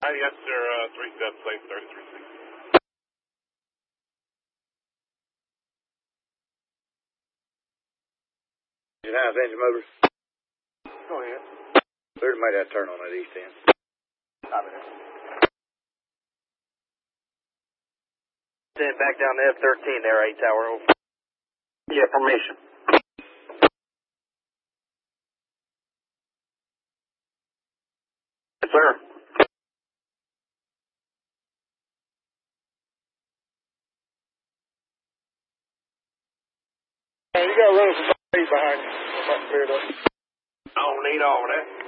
Yes, sir. 37 place 3360. House engine motors. Go ahead. Clear to make that turn on that east end. Copy that. Send back down to F-13 there, 8 Tower. Over. Yeah, formation. Yes, sir. Hey, you got a running from behind you. I'm about cleared up. I don't need all of that.